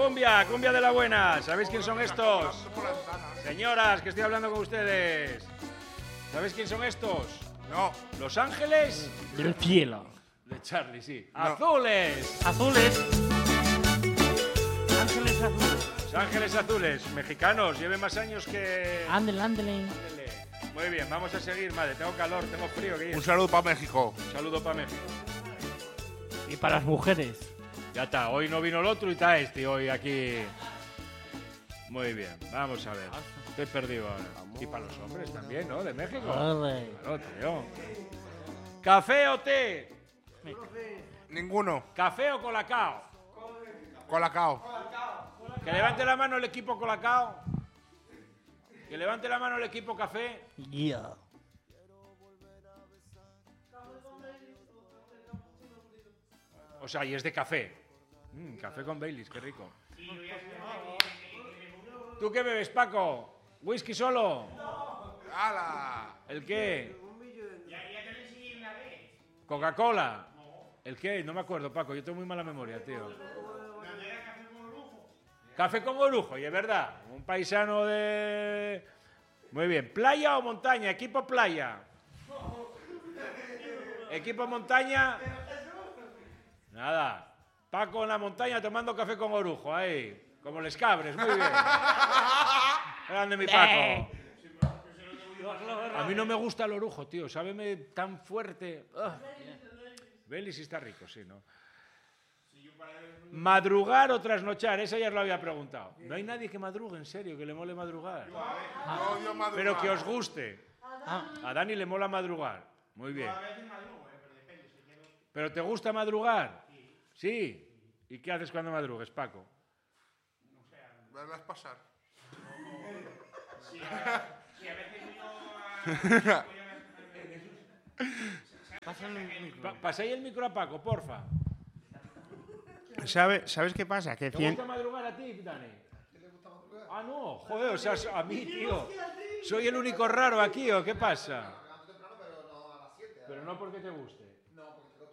cumbia, cumbia de la buena. ¿Sabéis quién son estos? Señoras, que estoy hablando con ustedes. ¿Sabéis quién son estos? No. Los Ángeles Del cielo. de Charlie, sí. No. Azules. Azules. Ángeles azules. Los Ángeles Azules, mexicanos, lleven más años que... Ándele, ándele. Muy bien, vamos a seguir, madre. Tengo calor, tengo frío. Un saludo para México. Un saludo para México. Y para las mujeres. Ya está, hoy no vino el otro y está este hoy aquí. Muy bien, vamos a ver. Estoy perdido ahora. Y para los hombres también, ¿no? De México. Ole. Claro, tío. ¿Café o té? Ninguno. ¿Café o colacao? Colacao. Que levante la mano el equipo colacao. Que levante la mano el equipo café. Yeah. O sea, y es de café. Café con Baileys, qué rico. ¿Tú qué bebes, Paco? ¿Whisky solo? ¡Hala! ¿El qué? ¿Coca-Cola? ¿El qué? No me acuerdo, Paco. Yo tengo muy mala memoria, tío. Café con orujo, y es verdad. Un paisano de... Muy bien. ¿Playa o montaña? Equipo playa. Equipo montaña. Nada. Paco en la montaña tomando café con orujo, ahí. Como les cabres, muy bien. Grande mi Paco. A mí no me gusta el orujo, tío. Sábeme tan fuerte. Baileys sí está rico, sí, ¿no? ¿Madrugar o trasnochar? Esa ya os lo había preguntado. No hay nadie que madrugue, en serio, que le mole madrugar. Yo odio madrugar. Pero que os guste. A Dani le mola madrugar. Muy bien. ¿Pero te gusta madrugar? Sí. ¿Y qué haces cuando madrugues, Paco? Verlas pasar. Pasáis el micro a Paco, porfa. ¿Sabes qué pasa? Que ¿Te gusta madrugar a ti, Dani? Ah, no. Joder, o sea, a mí, tío. ¿Soy el único raro aquí o qué pasa? Pero no porque te guste.